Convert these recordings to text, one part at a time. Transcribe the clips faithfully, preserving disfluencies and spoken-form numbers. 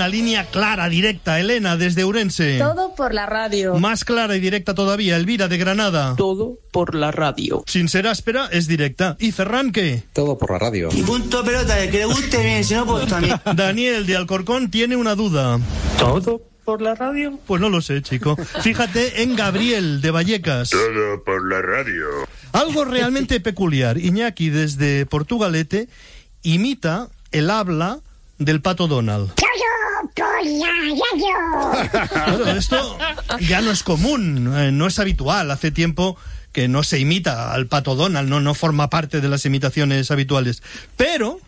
una línea clara, directa. Elena, desde Ourense. Todo por la radio. Más clara y directa todavía. Elvira, de Granada. Todo por la radio. Sin ser áspera, es directa. ¿Y Ferran qué? Todo por la radio. Y punto pelota, el que le guste bien, si no, pues también. Daniel, de Alcorcón, tiene una duda. Todo por la radio. Pues no lo sé, chico. Fíjate en Gabriel, de Vallecas. Todo por la radio. Algo realmente peculiar. Iñaki, desde Portugalete, imita el habla del Pato Donald. Bueno, esto ya no es común, eh, no es habitual. Hace tiempo que no se imita al Pato Donald, no, no forma parte de las imitaciones habituales. Pero,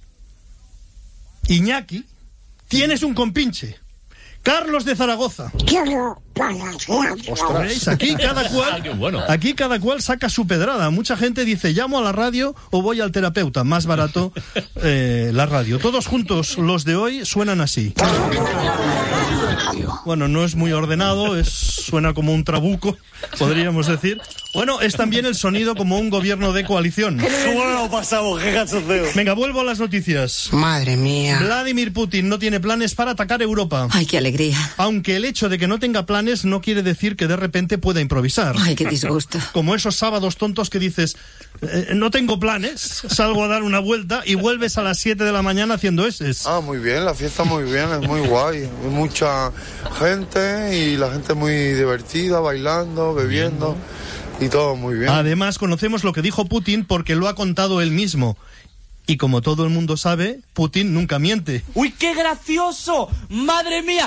Iñaki, tienes un compinche. Carlos de Zaragoza. ¿Veis? Aquí cada cual, aquí cada cual saca su pedrada. Mucha gente dice, llamo a la radio o voy al terapeuta. Más barato eh, la radio. Todos juntos, los de hoy, suenan así. Bueno, no es muy ordenado, es, suena como un trabuco, podríamos decir. Bueno, es también el sonido como un gobierno de coalición. Venga, vuelvo a las noticias. Madre mía. Vladimir Putin no tiene planes para atacar Europa. Ay, qué alegría. Aunque el hecho de que no tenga planes no quiere decir que de repente pueda improvisar. Ay, qué disgusto. Como esos sábados tontos que dices, eh, no tengo planes, salgo a dar una vuelta y vuelves a las siete de la mañana haciendo eses. Ah, muy bien, la fiesta muy bien, es muy guay. Hay mucha gente y la gente muy divertida, bailando, bebiendo y todo muy bien. Además, conocemos lo que dijo Putin porque lo ha contado él mismo. Y como todo el mundo sabe, Putin nunca miente. ¡Uy, qué gracioso! ¡Madre mía!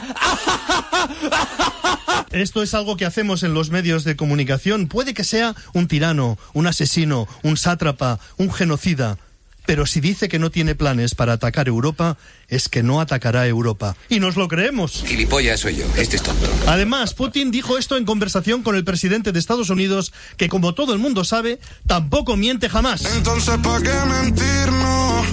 Esto es algo que hacemos en los medios de comunicación. Puede que sea un tirano, un asesino, un sátrapa, un genocida. Pero si dice que no tiene planes para atacar Europa, es que no atacará Europa. Y nos lo creemos. Gilipollas soy yo, este es tonto. Además, Putin dijo esto en conversación con el presidente de Estados Unidos, que como todo el mundo sabe, tampoco miente jamás. Entonces, ¿para qué mentirnos?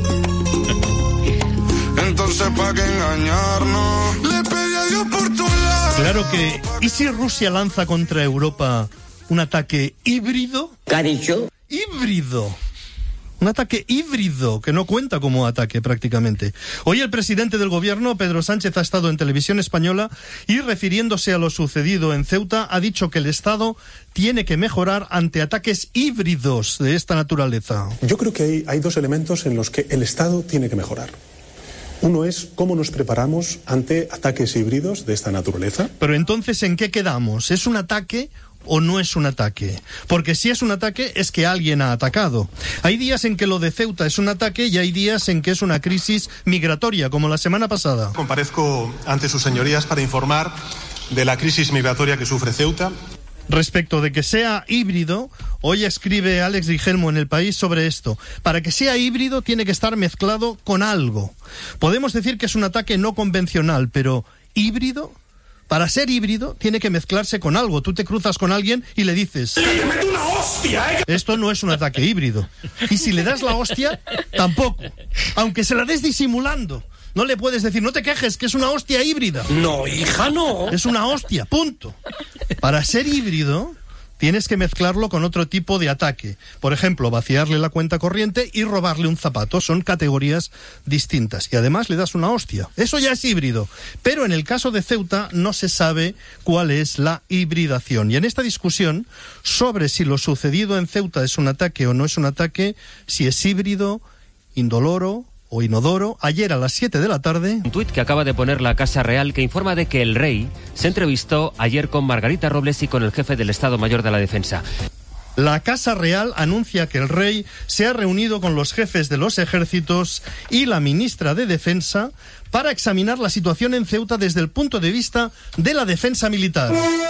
Entonces, ¿para qué engañarnos? Le pedí a Dios por tu lado. Claro que, ¿y si Rusia lanza contra Europa un ataque híbrido? ¿Qué ha dicho? Híbrido. Un ataque híbrido, que no cuenta como ataque prácticamente. Hoy el presidente del gobierno, Pedro Sánchez, ha estado en Televisión Española y, refiriéndose a lo sucedido en Ceuta, ha dicho que el Estado tiene que mejorar ante ataques híbridos de esta naturaleza. Yo creo que hay, hay dos elementos en los que el Estado tiene que mejorar. Uno es cómo nos preparamos ante ataques híbridos de esta naturaleza. Pero entonces, ¿en qué quedamos? ¿Es un ataque o no es un ataque? Porque si es un ataque, es que alguien ha atacado. Hay días en que lo de Ceuta es un ataque y hay días en que es una crisis migratoria, como la semana pasada. Comparezco ante sus señorías para informar de la crisis migratoria que sufre Ceuta. Respecto de que sea híbrido, hoy escribe Alex Rigelmo en El País sobre esto. Para que sea híbrido tiene que estar mezclado con algo. Podemos decir que es un ataque no convencional, pero híbrido... Para ser híbrido, tiene que mezclarse con algo. Tú te cruzas con alguien y le dices... ¡Le meto una hostia, eh! Esto no es un ataque híbrido. Y si le das la hostia, tampoco. Aunque se la des disimulando. No le puedes decir, no te quejes, que es una hostia híbrida. No, hija, no. Es una hostia, punto. Para ser híbrido... tienes que mezclarlo con otro tipo de ataque. Por ejemplo, vaciarle la cuenta corriente y robarle un zapato. Son categorías distintas. Y además le das una hostia. Eso ya es híbrido. Pero en el caso de Ceuta no se sabe cuál es la hibridación. Y en esta discusión sobre si lo sucedido en Ceuta es un ataque o no es un ataque, si es híbrido, indoloro o inodoro, ayer a las siete de la tarde... Un tuit que acaba de poner la Casa Real que informa de que el rey se entrevistó ayer con Margarita Robles y con el jefe del Estado Mayor de la Defensa. La Casa Real anuncia que el rey se ha reunido con los jefes de los ejércitos y la ministra de Defensa para examinar la situación en Ceuta desde el punto de vista de la defensa militar.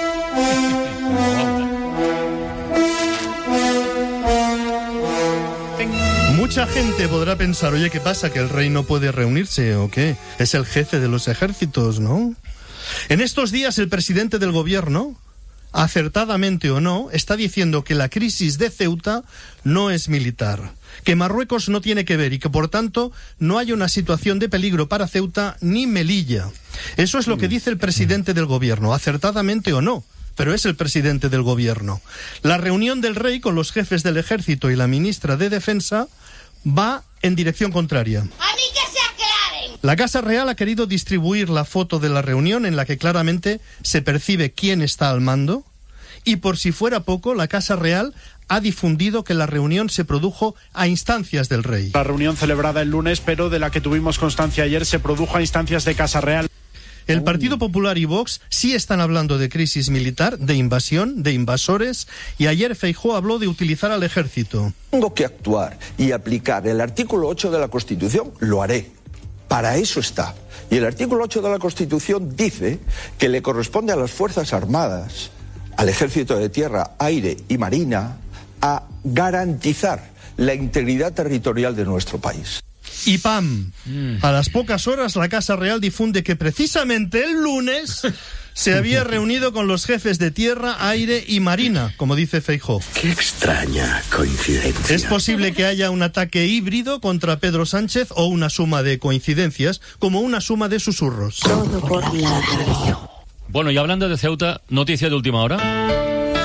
Mucha gente podrá pensar, oye, ¿qué pasa? ¿Que el rey no puede reunirse o qué? Es el jefe de los ejércitos, ¿no? En estos días el presidente del gobierno, acertadamente o no, está diciendo que la crisis de Ceuta no es militar, que Marruecos no tiene que ver y que por tanto no hay una situación de peligro para Ceuta ni Melilla. Eso es lo que dice el presidente del gobierno, acertadamente o no. Pero es el presidente del gobierno. La reunión del rey con los jefes del ejército y la ministra de Defensa va en dirección contraria. ¡A mí que se aclaren! La Casa Real ha querido distribuir la foto de la reunión en la que claramente se percibe quién está al mando, y por si fuera poco, la Casa Real ha difundido que la reunión se produjo a instancias del rey. La reunión celebrada el lunes, pero de la que tuvimos constancia ayer, se produjo a instancias de Casa Real. El Partido Popular y Vox sí están hablando de crisis militar, de invasión, de invasores, y ayer Feijóo habló de utilizar al ejército. Tengo que actuar y aplicar el artículo ocho de la Constitución, lo haré. Para eso está. Y el artículo ocho de la Constitución dice que le corresponde a las Fuerzas Armadas, al Ejército de Tierra, Aire y Marina, a garantizar la integridad territorial de nuestro país. Y ¡pam! Mm. A las pocas horas la Casa Real difunde que precisamente el lunes se había reunido con los jefes de Tierra, Aire y Marina, como dice Feijóo. ¡Qué extraña coincidencia! Es posible que haya un ataque híbrido contra Pedro Sánchez o una suma de coincidencias, como una suma de susurros. Todo por la radio. Bueno, y hablando de Ceuta, noticia de última hora.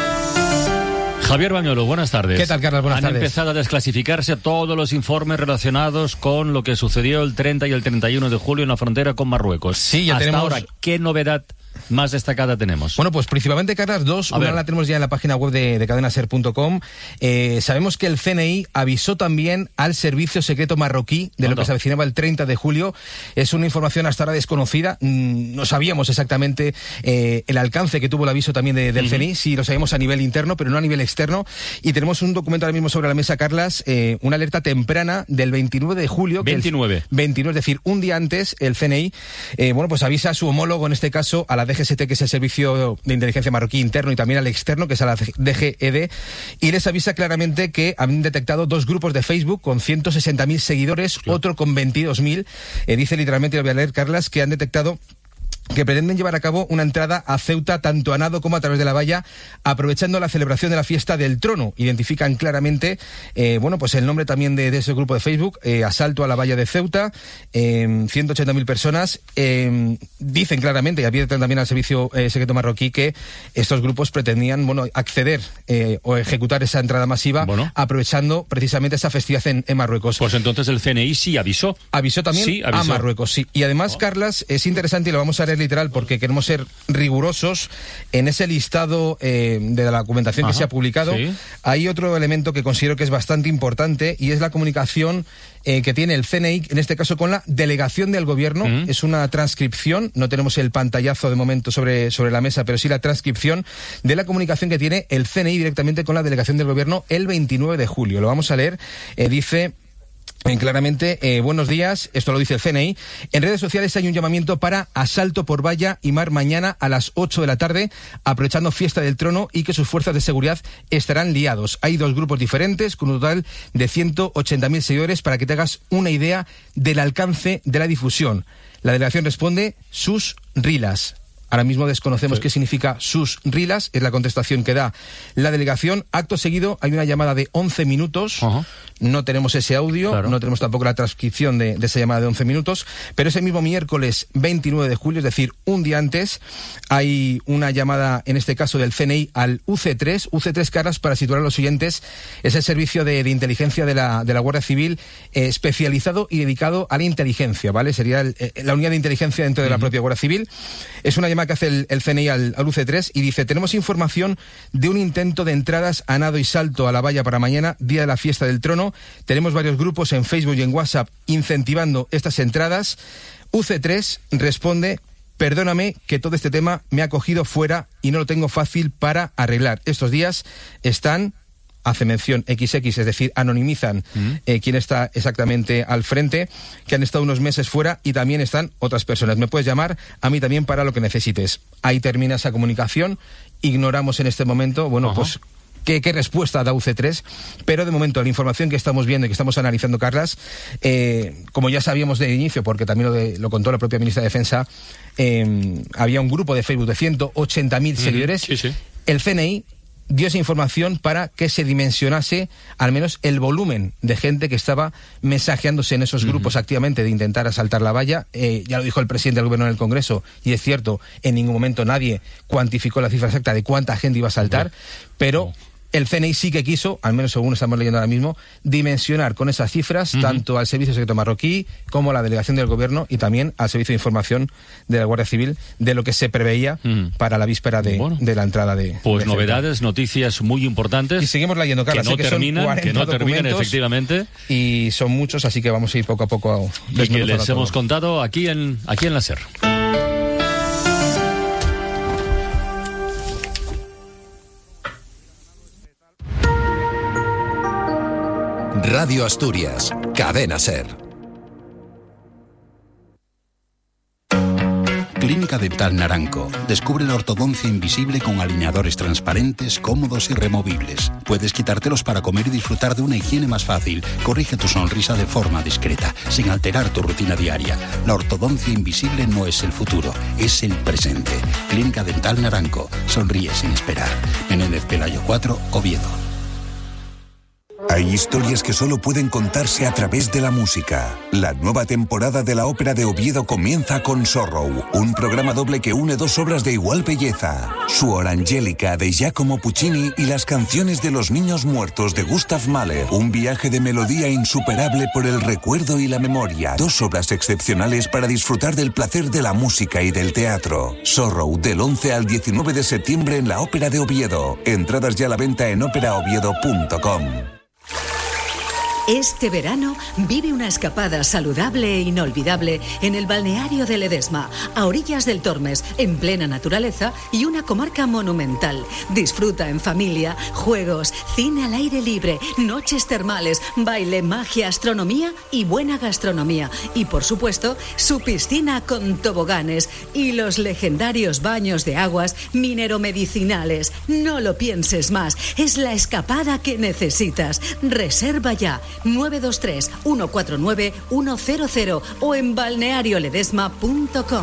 Javier Bañuelos, buenas tardes. ¿Qué tal, Carlos? Buenas Han tardes. Han empezado a desclasificarse todos los informes relacionados con lo que sucedió el treinta y el treinta y uno de julio en la frontera con Marruecos. Sí, ya Hasta tenemos... ahora, ¿qué novedad más destacada tenemos? Bueno, pues principalmente, Carlos, dos. A Una ver. la tenemos ya en la página web de, de cadena ser punto com. Eh, sabemos que el C N I avisó también al Servicio Secreto Marroquí de lo que se avecinaba el treinta de julio. Es una información hasta ahora desconocida. Mm, no sabíamos exactamente eh, el alcance que tuvo el aviso también de, del uh-huh. C N I. Sí, lo sabemos a nivel interno, pero no a nivel externo. Y tenemos un documento ahora mismo sobre la mesa, Carlas, eh, una alerta temprana del veintinueve de julio. veintinueve. Que el, veintinueve, es decir, un día antes, el C N I, eh, bueno, pues avisa a su homólogo, en este caso, a la D G S T, que es el Servicio de Inteligencia Marroquí interno, y también al externo, que es a la D G E D, y les avisa claramente que han detectado dos grupos de Facebook con ciento sesenta mil seguidores, claro. Otro con veintidós mil. Eh, dice literalmente, lo voy a leer, Carlas, que han detectado que pretenden llevar a cabo una entrada a Ceuta tanto a nado como a través de la valla, aprovechando la celebración de la fiesta del trono. Identifican claramente, eh, bueno, pues el nombre también de, de ese grupo de Facebook, eh, asalto a la valla de Ceuta, eh, ciento ochenta mil personas. Eh, dicen claramente, y advierten también al Servicio eh, Secreto Marroquí, que estos grupos pretendían, bueno, acceder eh, o ejecutar esa entrada masiva, bueno, aprovechando precisamente esa festividad en, en Marruecos. Pues entonces el C N I sí avisó. Avisó también sí, avisó. a Marruecos, sí. Y además, oh. Carlas, es interesante, y lo vamos a leer literal porque queremos ser rigurosos en ese listado eh, de la documentación Ajá, que se ha publicado. Sí. Hay otro elemento que considero que es bastante importante, y es la comunicación eh, que tiene el C N I, en este caso con la delegación del gobierno. Uh-huh. Es una transcripción, no tenemos el pantallazo de momento sobre, sobre la mesa, pero sí la transcripción de la comunicación que tiene el C N I directamente con la delegación del gobierno el veintinueve de julio. Lo vamos a leer. Eh, dice... Eh, claramente, eh, buenos días, esto lo dice el C N I. En redes sociales hay un llamamiento para asalto por valla y mar mañana a las ocho de la tarde, aprovechando fiesta del trono, y que sus fuerzas de seguridad estarán liados. Hay dos grupos diferentes con un total de ciento ochenta mil seguidores, para que te hagas una idea del alcance de la difusión. La delegación responde: sus rilas. Ahora mismo desconocemos sí. qué significa sus rilas, es la contestación que da la delegación. Acto seguido hay una llamada de once minutos, uh-huh. no tenemos ese audio, claro. no tenemos tampoco la transcripción de, de esa llamada de once minutos, pero ese mismo miércoles veintinueve de julio, es decir, un día antes, hay una llamada, en este caso del C N I, al U C tres. U C tres, Caras, para situar a los oyentes, es el servicio de, de inteligencia de la, de la Guardia Civil, eh, especializado y dedicado a la inteligencia, ¿vale? Sería el, eh, la unidad de inteligencia dentro de uh-huh. la propia Guardia Civil. Es una llamada que hace el, el C N I al, al U C tres, y dice: tenemos información de un intento de entradas a nado y salto a la valla para mañana, día de la fiesta del trono. Tenemos varios grupos en Facebook y en WhatsApp incentivando estas entradas. U C tres responde: perdóname que todo este tema me ha cogido fuera y no lo tengo fácil para arreglar. Estos días están... hace mención equis equis, es decir, anonimizan mm. eh, quién está exactamente al frente, que han estado unos meses fuera, y también están otras personas. Me puedes llamar a mí también para lo que necesites. Ahí termina esa comunicación. Ignoramos en este momento, bueno, Ajá. pues... ¿Qué, ¿Qué respuesta da U C tres? Pero de momento la información que estamos viendo y que estamos analizando, Carlas, eh, como ya sabíamos de inicio, porque también lo, de, lo contó la propia ministra de Defensa, eh, había un grupo de Facebook de ciento ochenta mil mm, seguidores. Sí, sí. El C N I dio esa información para que se dimensionase al menos el volumen de gente que estaba mensajeándose en esos grupos uh-huh. activamente de intentar asaltar la valla. Eh, ya lo dijo el presidente del gobierno en el Congreso, y es cierto, en ningún momento nadie cuantificó la cifra exacta de cuánta gente iba a asaltar, uh-huh. pero el C N I sí que quiso, al menos según estamos leyendo ahora mismo, dimensionar con esas cifras uh-huh. tanto al Servicio Secreto Marroquí como a la delegación del Gobierno y también al Servicio de Información de la Guardia Civil de lo que se preveía uh-huh. para la víspera de, bueno, de la entrada de... Pues de novedades, noticias muy importantes. Y seguimos leyendo, Carla. Que no terminan, que no terminan efectivamente. Y son muchos, así que vamos a ir poco a poco a... Y que les hemos contado aquí en, aquí en la SER. Radio Asturias, Cadena SER. Clínica Dental Naranco. Descubre la ortodoncia invisible con alineadores transparentes, cómodos y removibles. Puedes quitártelos para comer y disfrutar de una higiene más fácil. Corrige tu sonrisa de forma discreta, sin alterar tu rutina diaria. La ortodoncia invisible no es el futuro, es el presente. Clínica Dental Naranco. Sonríe sin esperar. Menéndez Pelayo cuatro, Oviedo. Hay historias que solo pueden contarse a través de la música. La nueva temporada de la Ópera de Oviedo comienza con Sorrow, un programa doble que une dos obras de igual belleza. Suor Angélica de Giacomo Puccini y las canciones de los niños muertos de Gustav Mahler. Un viaje de melodía insuperable por el recuerdo y la memoria. Dos obras excepcionales para disfrutar del placer de la música y del teatro. Sorrow, del once al diecinueve de septiembre en la Ópera de Oviedo. Entradas ya a la venta en ópera oviedo punto com. Este verano vive una escapada saludable e inolvidable en el balneario de Ledesma, a orillas del Tormes, en plena naturaleza y una comarca monumental. Disfruta en familia, juegos, cine al aire libre, noches termales, baile, magia, astronomía y buena gastronomía. Y por supuesto, su piscina con toboganes y los legendarios baños de aguas mineromedicinales. No lo pienses más, es la escapada que necesitas. Reserva ya. nueve dos tres, uno cuatro nueve, uno cero cero o en balneario ledesma punto com.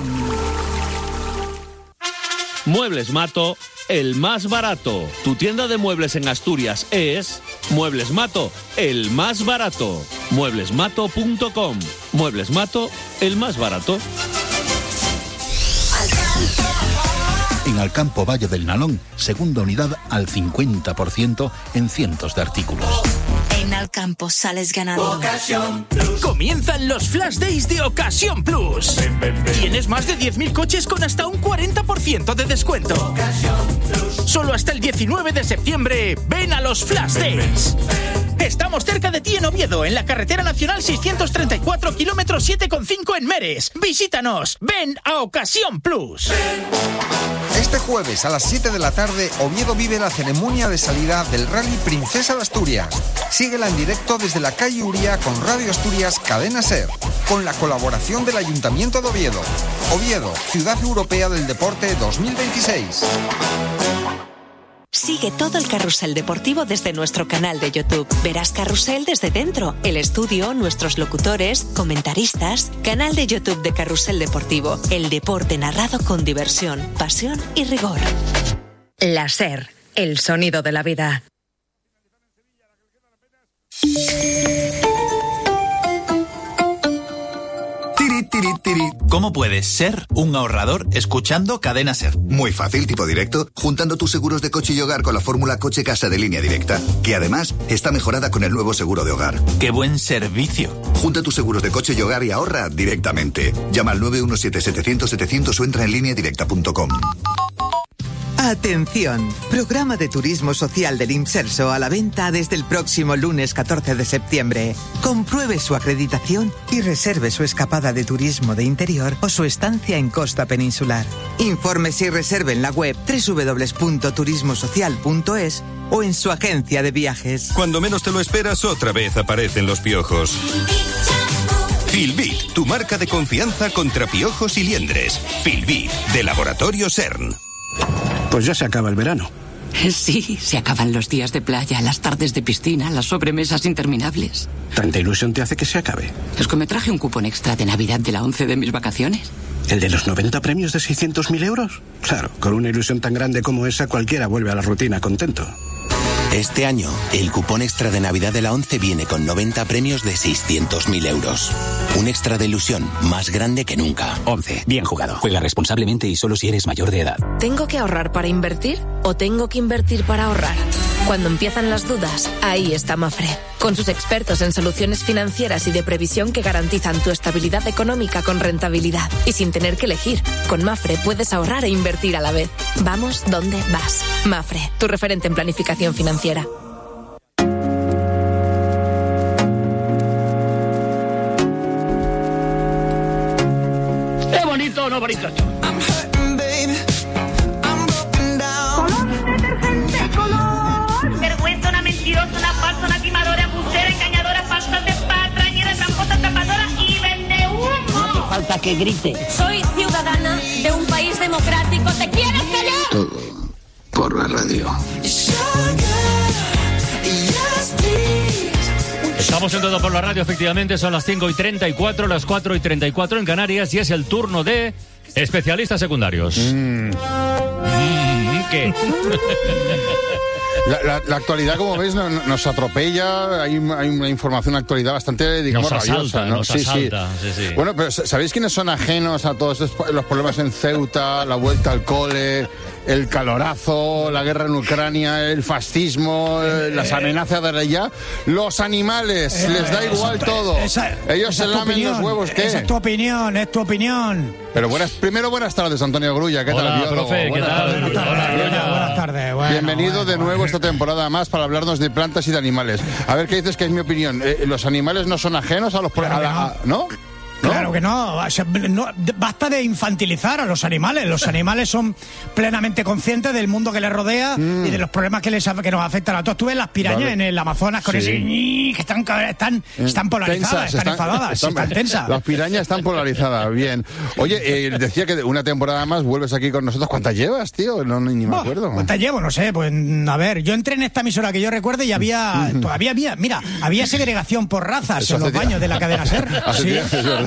Muebles Mato, el más barato. Tu tienda de muebles en Asturias es Muebles Mato, el más barato. muebles mato punto com. Muebles Mato, el más barato. En Alcampo Valle del Nalón, segunda unidad al cincuenta por ciento en cientos de artículos. En Alcampo sales ganando. Ocasión Plus. Comienzan los Flash Days de Ocasión Plus. Ven, ven, ven. Tienes más de diez mil coches con hasta un cuarenta por ciento de descuento. Ocasión Plus. Solo hasta el diecinueve de septiembre. Ven a los Flash ven, Days. Ven, ven. Estamos cerca de ti en Oviedo, en la carretera nacional seiscientos treinta y cuatro, kilómetro siete coma cinco en Meres. Visítanos. Ven a Ocasión Plus. Ven. Este jueves a las siete de la tarde, Oviedo vive la ceremonia de salida del Rally Princesa de Asturias. Síguela en directo desde la calle Uría con Radio Asturias Cadena SER, con la colaboración del Ayuntamiento de Oviedo. Oviedo, Ciudad Europea del Deporte dos mil veintiséis. Sigue todo el carrusel deportivo desde nuestro canal de YouTube. Verás carrusel desde dentro, el estudio, nuestros locutores, comentaristas. Canal de YouTube de Carrusel Deportivo. El deporte narrado con diversión, pasión y rigor. La SER, el sonido de la vida. ¿Cómo puedes ser un ahorrador escuchando Cadena SER? Muy fácil, tipo directo, juntando tus seguros de coche y hogar con la fórmula Coche-Casa de Línea Directa, que además está mejorada con el nuevo seguro de hogar. ¡Qué buen servicio! Junta tus seguros de coche y hogar y ahorra directamente. Llama al nueve uno siete, setecientos, setecientos o entra en línea directa punto com. Atención, programa de turismo social del IMSERSO a la venta desde el próximo lunes catorce de septiembre. Compruebe su acreditación y reserve su escapada de turismo de interior o su estancia en costa peninsular. Infórmese y reserve en la web doble u doble u doble u punto turismo social punto es o en su agencia de viajes. Cuando menos te lo esperas, otra vez aparecen los piojos. Filbit, tu marca de confianza contra piojos y liendres. Filbit, de Laboratorio CERN. Pues ya se acaba el verano. Sí, se acaban los días de playa, las tardes de piscina, las sobremesas interminables. ¿Tanta ilusión te hace que se acabe? Es que me traje un cupón extra de Navidad de la once de mis vacaciones. ¿El de los noventa premios de seiscientos mil euros? Claro, con una ilusión tan grande como esa, cualquiera vuelve a la rutina contento. Este año, el cupón extra de Navidad de la once viene con noventa premios de seiscientos mil euros. Un extra de ilusión más grande que nunca. once. Bien jugado. Juega responsablemente y solo si eres mayor de edad. ¿Tengo que ahorrar para invertir o tengo que invertir para ahorrar? Cuando empiezan las dudas, ahí está Mafre. Con sus expertos en soluciones financieras y de previsión que garantizan tu estabilidad económica con rentabilidad. Y sin tener que elegir, con Mafre puedes ahorrar e invertir a la vez. Vamos donde vas. Mafre, tu referente en planificación financiera. ¡Qué bonito, no bonito! Vergüenza, una mentirosa, una falsa, una timadora, embustera, engañadora, falsante, patrañera, tramposa, tapadora y vende humo. No hace falta que grite. Soy ciudadana de un país democrático. ¿Te quieres callar? Todo por la radio. Estamos en Todo por la Radio, efectivamente, son las cinco y treinta y cuatro, las cuatro y treinta y cuatro en Canarias, y es el turno de especialistas secundarios. Mm. ¿Qué? La, la, la actualidad, como veis, no, no, nos atropella. Hay, hay una información, una actualidad bastante, digamos, nos rabiosa, asalta, ¿no? Nos sí, asalta, sí. sí, sí. Bueno, pero ¿sabéis quiénes son ajenos a todos los problemas en Ceuta, la vuelta al cole, el calorazo, la guerra en Ucrania, el fascismo, eh, las amenazas de allá? Los animales, eh, les da igual esa, todo. Esa, Ellos esa se lamen opinión, los huevos, ¿qué? Esa es tu opinión, es tu opinión. Pero buenas, primero buenas tardes, Antonio Grulla. ¿Qué Hola, tal, biólogo? profe, ¿qué buenas tal? Tardes. Buenas tardes. Hola, Buenas tardes. Bueno, Bienvenido bueno, de nuevo bueno. esta temporada más para hablarnos de plantas y de animales. A ver, ¿qué dices que es mi opinión? Eh, ¿Los animales no son ajenos a los Claro problemas? que no. ¿No? ¿No? Claro que no. O sea, no, basta de infantilizar a los animales. Los animales son plenamente conscientes del mundo que les rodea mm. y de los problemas que les que nos afectan a todos. Tú ves las pirañas vale. en el Amazonas con sí. ese ñi, que están están están polarizadas, tensas, están, están enfadadas, están, están tensas. Las pirañas están polarizadas. Bien. Oye, eh, decía que una temporada más vuelves aquí con nosotros. ¿Cuántas llevas, tío? No, ni me acuerdo. ¿Cuántas llevo? No sé. Pues a ver, yo entré en esta emisora que yo recuerdo y había mm. todavía había, mira, había segregación por razas Eso en los baños de la cadena SER. Sí.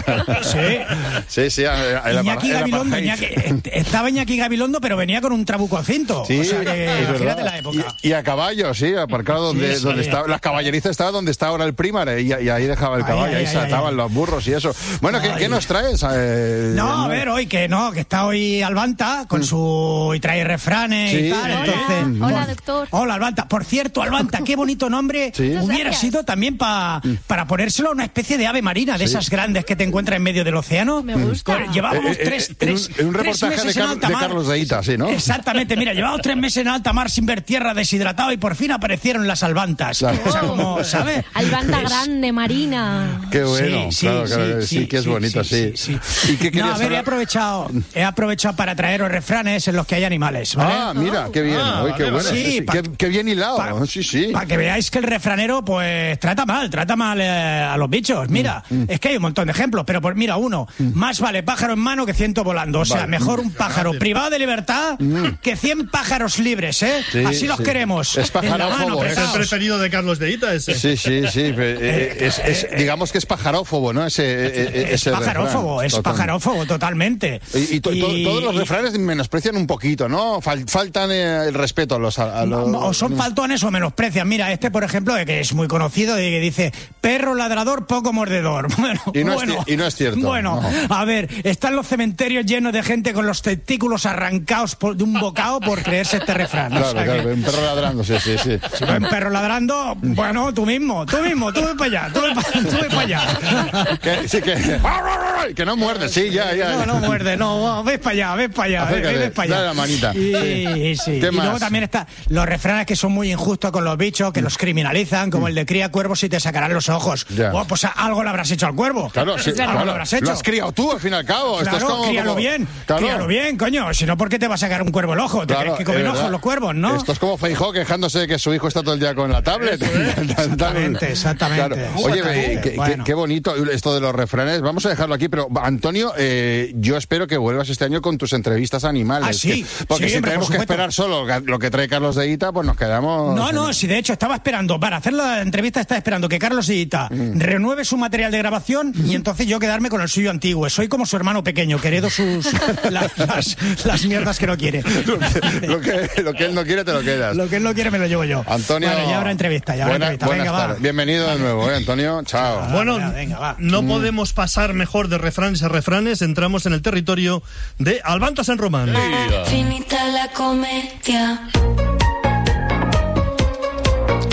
Sí. Sí, sí, era, Iñaki era Gabilondo, Iñaki, estaba Iñaki Gabilondo, pero venía con un trabuco a cinto. Sí, o sea que, imagínate la época. Y, y a caballo, sí, aparcado donde, sí, donde estaba, las caballerizas estaba donde está ahora el Prímar, y, y ahí dejaba el caballo, ahí, ahí, ahí se ataban los burros y eso. Bueno, ¿qué, ¿qué nos traes? Eh, no, no, a ver, hoy que no, que está hoy Albanta con mm. su... y trae refranes sí. y tal, Hola. entonces... Hola, doctor. Hola, Albanta. Por cierto, Albanta, qué bonito nombre sí. hubiera sido también pa, mm. para ponérselo a una especie de ave marina, de sí. esas grandes que te encuentras en medio del océano. Me gusta. Llevábamos eh, tres, eh, tres, en un, en un reportaje de, Car de Carlos de Ita, sí, ¿no? Exactamente, mira, llevamos tres meses en alta mar sin ver tierra, deshidratado, y por fin aparecieron las albantas. Claro. O sea, como, ¿sabes? Albanta grande, marina. Qué bueno, sí, claro, sí, claro, sí, sí, que es sí, bonito, sí. sí, sí. ¿Y qué querías no, a ver, hablar? he aprovechado, he aprovechado para traeros refranes en los que hay animales, ¿vale? Ah, mira, qué bien, ah, Oye, qué vale, bueno, sí, sí, sí. Pa, qué, qué bien hilado, pa, sí, sí. Para que veáis que el refranero, pues, trata mal, trata mal eh, a los bichos. Mira, mm, mm. es que hay un montón de ejemplos, pero por, mira, uno, mm. más vale pájaro en mano que ciento volando. O sea, vale. mejor un pájaro privado de libertad mm. que cien pájaros libres, ¿eh? Sí, Así los sí. queremos. Es pajarófobo. Es el preferido de Carlos de Ita, ese. Sí, sí, sí. eh, es, es, digamos que es pajarófobo, ¿no? Ese, es ese pajarófobo, refrán. es Total. pajarófobo, totalmente. Y, y, to, y... To, todos los refranes menosprecian un poquito, ¿no? Fal, faltan eh, el respeto a los... A, a los... No, o son faltones o menosprecian. Mira, este, por ejemplo, que es muy conocido, que dice, perro ladrador, poco mordedor. Bueno, y, no bueno, es, y no es cierto. Bueno, no. A ver, están los cementerios llenos de gente con los testículos arrancados por, de un bocado por creerse este refrán. Claro, o sea claro, que... un perro ladrando, sí, sí, sí. Si ves un perro ladrando, bueno, tú mismo, tú mismo, tú ve para allá, tú ve para allá. Que, sí, que... que no muerde, sí, ya, ya. No, no muerde, no, ves para allá, ves para allá, Acércate, ves para allá. Dale la manita. Y, sí. Sí. y luego también está los refranes que son muy injustos con los bichos, que los criminalizan, como el de cría cuervos y te sacarán los ojos. Oh, pues algo le habrás hecho al cuervo. Claro, sí, algo claro. lo habrás hecho. Lo has criado tú, al fin y al cabo. Claro, Esto es como, críalo como... bien, claro. críalo bien, coño. Si no, ¿por qué te va a sacar un cuervo el ojo? Te claro, crees que comen ojos los cuervos, ¿no? Esto es como Feijóo quejándose de que su hijo está todo el día con la tablet. Exactamente, exactamente. Claro. Oye, exactamente. Qué, bueno. qué, qué bonito esto de los refranes. Vamos a dejarlo aquí, pero Antonio, eh, yo espero que vuelvas este año con tus entrevistas animales. Ah, sí. Que, porque sí, si hombre, tenemos que esperar solo lo que trae Carlos de Ita, pues nos quedamos... No, no, si de hecho estaba esperando, para hacer la entrevista estaba esperando que Carlos de Ita mm. renueve su material de grabación y entonces yo quedarme con el suyo antiguo. Soy como su hermano pequeño, que heredo sus, la, las, las mierdas que no quiere. lo, que, lo, que, lo que él no quiere, te lo quedas. Lo que él no quiere, me lo llevo yo. Antonio... Vale, ya habrá entrevista, ya habrá buena, entrevista. Venga, va. Bienvenido vale. de nuevo, ¿eh, Antonio? Chao. Ah, bueno, venga, venga, va. no mm. podemos pasar mejor de refranes a refranes. Entramos en el territorio de Albantas en Román. Finita la comedia.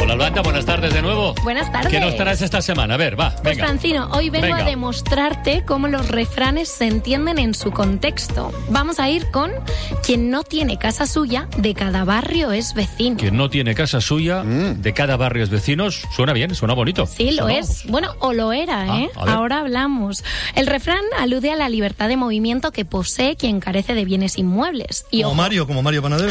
Hola, Albanta, buenas tardes de nuevo. Buenas tardes. ¿Qué nos traes esta semana? A ver, va, Pues venga. Francino, hoy vengo Venga. a demostrarte cómo los refranes se entienden en su contexto. Vamos a ir con quien no tiene casa suya, de cada barrio es vecino. Quien no tiene casa suya, de cada barrio es vecinos, suena bien, suena bonito. Sí, lo ¿No? es. Bueno, o lo era, ¿eh? Ah, a ver. Ahora hablamos. El refrán alude a la libertad de movimiento que posee quien carece de bienes inmuebles. Y Como ojo, Mario, como Mario Panadero.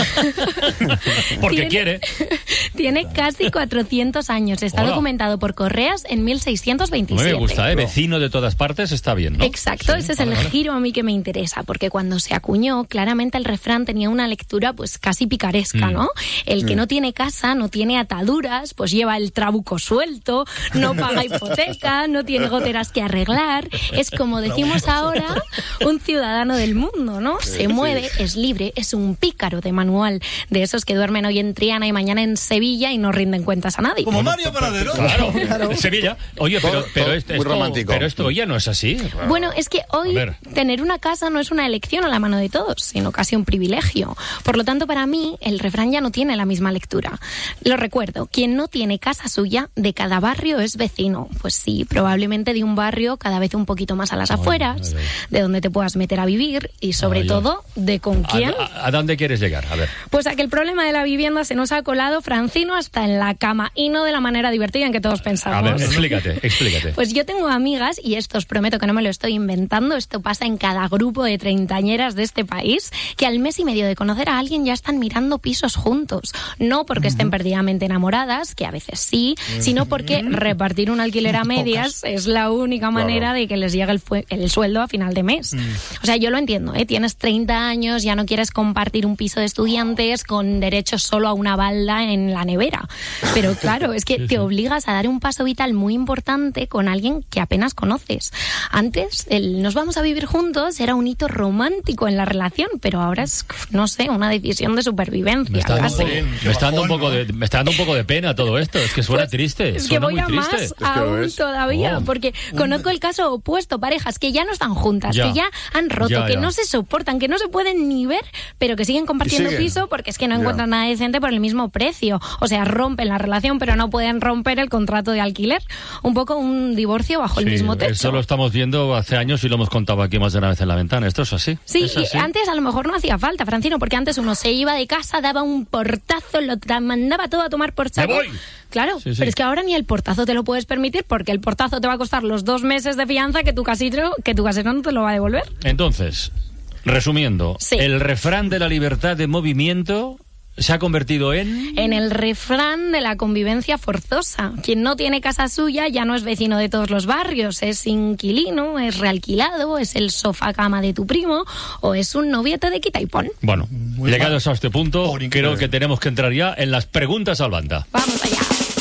Porque Tiene- quiere. tiene casi cuatrocientos años. Está Hola. documentado por Correas en mil seiscientos veintisiete. Me gusta, ¿eh? Vecino de todas partes está bien, ¿no? Exacto, Sí, ese es vale, el vale. giro a mí que me interesa, porque cuando se acuñó, claramente el refrán tenía una lectura pues casi picaresca, Mm. ¿no? El que Mm. no tiene casa, no tiene ataduras, pues lleva el trabuco suelto, no paga hipoteca, no tiene goteras que arreglar. Es como decimos ahora, un ciudadano del mundo, ¿no? Sí, Se sí. mueve, es libre, es un pícaro de manual, de esos que duermen hoy en Triana y mañana en Sevilla y no rinden cuentas a nadie. Como Mario Panadero. Claro, en Sevilla. Oye, pero, Todo- pero, todo esto, muy esto- romántico. pero esto ya no es así. Bueno, es que hoy A ver. tener una casa no es una elección a la mano de todos, sino casi un privilegio. Por lo tanto, para mí, el refrán ya no tiene la misma lectura. Lo recuerdo, quien no tiene casa suya, de cada barrio es vecino. Pues sí, probablemente de un barrio cada vez un poquito más a las afueras, de donde te puedas meter a vivir y sobre Ay, ay. todo, de con quién. ¿A, a, a dónde quieres llegar? A ver. Pues a que el problema de la vivienda se nos ha colado, Francino, hasta en la cama y no de la manera divertida en que todos A pensamos. ver, explícate, explícate. Pues yo tengo amigas, y esto os prometo que no me lo estoy inventando, esto pasa en cada grupo de treintañeras de este país, que al mes y medio de conocer a alguien ya están mirando pisos juntos. No porque estén perdidamente enamoradas, que a veces sí, sino porque repartir un alquiler a medias es la única manera de que les llegue el, fue- el sueldo a final de mes. O sea, yo lo entiendo, ¿eh? Tienes treinta años, ya no quieres compartir un piso de estudiantes con derecho solo a una balda en la nevera. Pero claro, es que te obligas a dar un paso vital muy importante con alguien que apenas conoces. Antes, el nos vamos a vivir juntos era un hito romántico en la relación, pero ahora es, no sé, una decisión de supervivencia. Me está, dando un casi. poco, me, está dando un poco de, me está dando un poco de pena todo esto. Es que suena triste. Es que suena voy muy a triste. más aún todavía, Oh. porque conozco el caso opuesto, parejas que ya no están juntas, Ya. que ya han roto, Ya, que ya. no se soportan, que no se pueden ni ver, pero que siguen compartiendo siguen. piso porque es que no Ya. encuentran nada decente por el mismo precio. O sea, rompen la relación, pero no pueden romper el contrato de alquiler. Un poco un divorcio bajo el Sí, mismo techo. eso lo estamos viendo hace años y lo hemos contado aquí más de una vez en la ventana. Esto es así. Sí, es y así. antes a lo mejor no hacía falta, Francino, porque antes uno se iba de casa, daba un portazo, lo tra- mandaba todo a tomar por saco. voy! Claro, Sí, sí. pero es que ahora ni el portazo te lo puedes permitir porque el portazo te va a costar los dos meses de fianza que tu casero, que tu casero no te lo va a devolver. Entonces, resumiendo, Sí. el refrán de la libertad de movimiento se ha convertido en... En el refrán de la convivencia forzosa. Quien no tiene casa suya ya no es vecino de todos los barrios, es inquilino, es realquilado, es el sofá cama de tu primo o es un noviete de quita y pon. Bueno, llegados a este punto, creo que tenemos que entrar ya en las preguntas al banda. Vamos allá.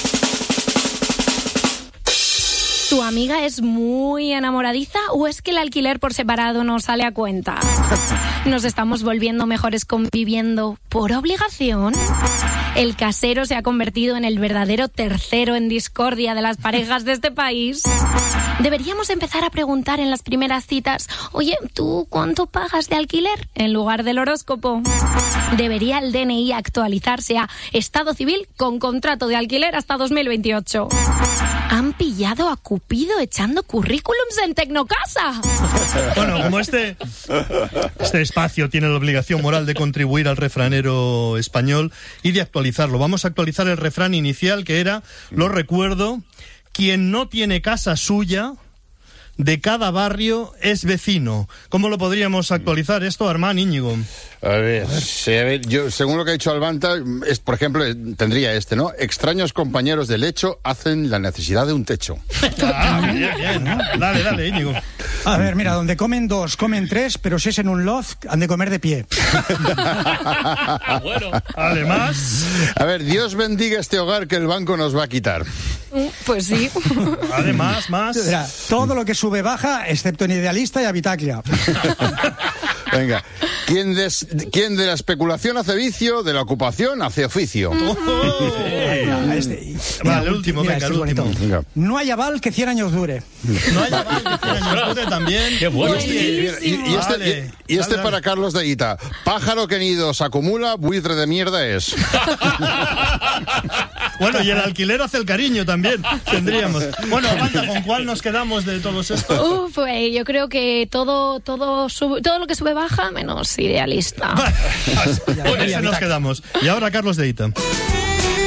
¿Tu amiga es muy enamoradiza o es que el alquiler por separado no sale a cuenta? ¿Nos estamos volviendo mejores conviviendo por obligación? ¿El casero se ha convertido en el verdadero tercero en discordia de las parejas de este país? Deberíamos empezar a preguntar en las primeras citas, oye, ¿tú cuánto pagas de alquiler? En lugar del horóscopo. ¿Debería el D N I actualizarse a estado civil con contrato de alquiler hasta dos mil veintiocho? ¿Han pillado a Cupido echando currículums en Tecnocasa? Bueno, como este, este espacio tiene la obligación moral de contribuir al refranero español y de actualizarlo, vamos a actualizar el refrán inicial que era, lo recuerdo, quien no tiene casa suya, de cada barrio es vecino. ¿Cómo lo podríamos actualizar esto, Armán, Íñigo? A ver, sí, a ver, yo, según lo que ha dicho Albanta, es, por ejemplo, eh, tendría este, ¿no? Extraños compañeros de lecho hacen la necesidad de un techo. Ah, bien, bien, ¿no? Dale, dale, Íñigo. A ver, mira, donde comen dos, comen tres, pero si es en un loft, han de comer de pie. Bueno, además... A ver, Dios bendiga este hogar que el banco nos va a quitar. Pues sí. Además, más... Mira, todo lo que sube baja, excepto en Idealista y Habitaclia. Venga. ¿Quién de, ¿Quién de la especulación hace vicio? De la ocupación hace oficio. Oh, venga, este, mira, el último, mira, venga, este el último. Venga. No hay aval que cien años dure. No hay aval que cien años dure también. Qué bueno. Y, y- y este, Vale. y- y este Dale, para dale. Carlos de Ita. Pájaro que nidos acumula, buitre de mierda es. Bueno, y el alquiler hace el cariño también, tendríamos. Bueno, Amanda, ¿con cuál nos quedamos de todos estos? Uf, pues yo creo que todo, todo, sube- todo lo que sube baja, menos idealista. Con ese nos quedamos. Y ahora Carlos de Ita.